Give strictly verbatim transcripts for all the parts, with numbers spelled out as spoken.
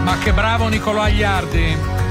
Ma che bravo Nicolò Agliardi.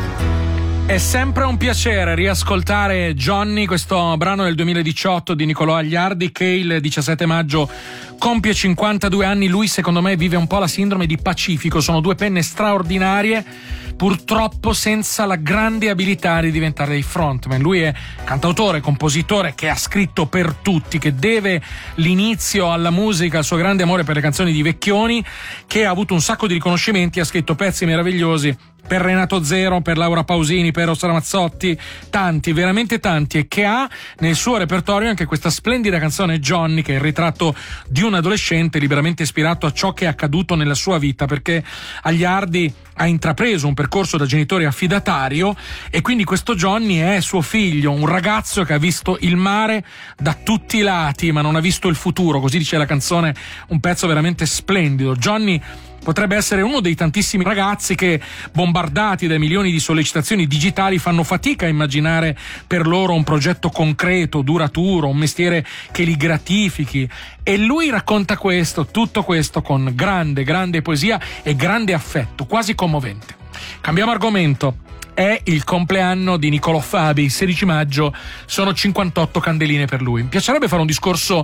È sempre un piacere riascoltare Johnny, questo brano del duemiladiciotto di Nicolò Agliardi, che il diciassette maggio compie cinquantadue anni. Lui, secondo me, vive un po' la sindrome di Pacifico. Sono due penne straordinarie, purtroppo senza la grande abilità di diventare dei frontman. Lui è cantautore, compositore che ha scritto per tutti, che deve l'inizio alla musica, il suo grande amore per le canzoni di Vecchioni, che ha avuto un sacco di riconoscimenti, ha scritto pezzi meravigliosi per Renato Zero, per Laura Pausini, per Rosa Ramazzotti, tanti, veramente tanti, e che ha nel suo repertorio anche questa splendida canzone Johnny, che è il ritratto di un adolescente liberamente ispirato a ciò che è accaduto nella sua vita, perché Agliardi ha intrapreso un percorso da genitore affidatario e quindi questo Johnny è suo figlio, un ragazzo che ha visto il mare da tutti i lati ma non ha visto il futuro, così dice la canzone, un pezzo veramente splendido. Johnny potrebbe essere uno dei tantissimi ragazzi che, bombardati dai milioni di sollecitazioni digitali, fanno fatica a immaginare per loro un progetto concreto, duraturo, un mestiere che li gratifichi. E lui racconta questo, tutto questo, con grande, grande poesia e grande affetto, quasi commovente. Cambiamo argomento. È il compleanno di Niccolò Fabi, il sedici maggio, sono cinquantotto candeline per lui. Mi piacerebbe fare un discorso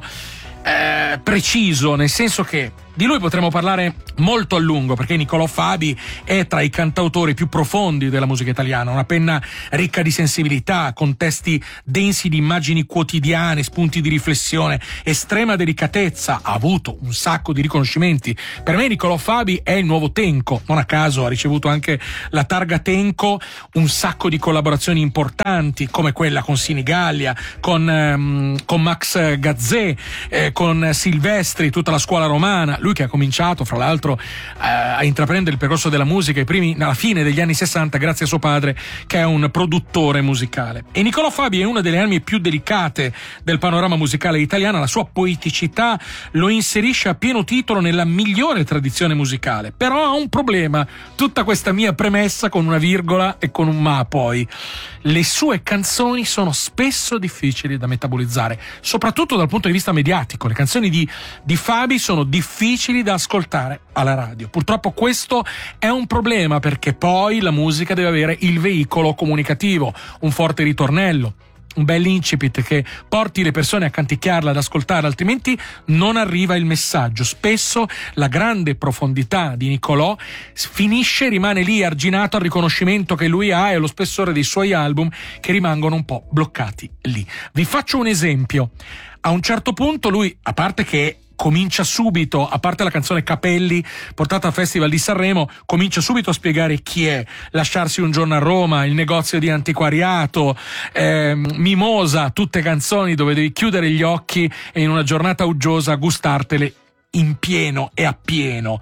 eh, preciso, nel senso che di lui potremmo parlare molto a lungo, perché Niccolò Fabi è tra i cantautori più profondi della musica italiana, una penna ricca di sensibilità, con testi densi di immagini quotidiane, spunti di riflessione, estrema delicatezza, ha avuto un sacco di riconoscimenti. Per me Niccolò Fabi è il nuovo Tenco, non a caso ha ricevuto anche la targa Tenco, un sacco di collaborazioni importanti come quella con Sinigallia, con, ehm, con Max Gazzè, eh, con Silvestri, tutta la scuola romana. Lui che ha cominciato, fra l'altro, eh, a intraprendere il percorso della musica i primi, alla fine degli anni sessanta, grazie a suo padre, che è un produttore musicale. E Niccolò Fabi è una delle armi più delicate del panorama musicale italiano. La sua poeticità lo inserisce a pieno titolo nella migliore tradizione musicale. Però ha un problema, tutta questa mia premessa con una virgola e con un ma poi. Le sue canzoni sono spesso difficili da metabolizzare, soprattutto dal punto di vista mediatico. Le canzoni di, di Fabi sono difficili da ascoltare alla radio. Purtroppo questo è un problema, perché poi la musica deve avere il veicolo comunicativo, un forte ritornello, un bel incipit che porti le persone a canticchiarla, ad ascoltarla, altrimenti non arriva il messaggio. Spesso la grande profondità di Niccolò finisce, rimane lì arginato al riconoscimento che lui ha e allo spessore dei suoi album, che rimangono un po' bloccati lì. Vi faccio un esempio. A un certo punto lui, a parte che comincia subito, a parte la canzone Capelli portata al Festival di Sanremo, comincia subito a spiegare chi è, Lasciarsi un giorno a Roma, Il negozio di antiquariato, eh, Mimosa, tutte canzoni dove devi chiudere gli occhi e in una giornata uggiosa gustartele in pieno e appieno.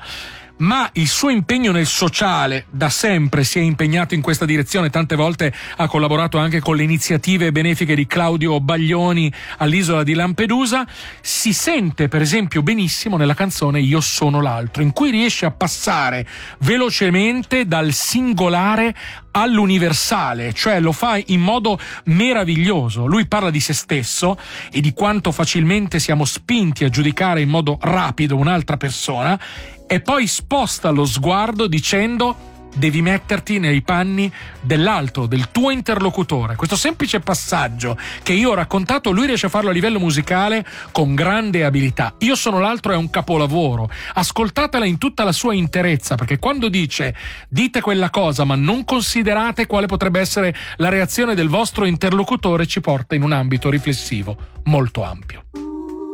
Ma il suo impegno nel sociale, da sempre si è impegnato in questa direzione, tante volte ha collaborato anche con le iniziative benefiche di Claudio Baglioni all'isola di Lampedusa, si sente per esempio benissimo nella canzone Io sono l'altro, in cui riesce a passare velocemente dal singolare all'universale, cioè lo fa in modo meraviglioso. Lui parla di se stesso e di quanto facilmente siamo spinti a giudicare in modo rapido un'altra persona, e poi sposta lo sguardo dicendo: devi metterti nei panni dell'altro, del tuo interlocutore. Questo semplice passaggio che io ho raccontato, lui riesce a farlo a livello musicale con grande abilità. Io sono l'altro è un capolavoro, ascoltatela in tutta la sua interezza, perché quando dice dite quella cosa ma non considerate quale potrebbe essere la reazione del vostro interlocutore, ci porta in un ambito riflessivo molto ampio.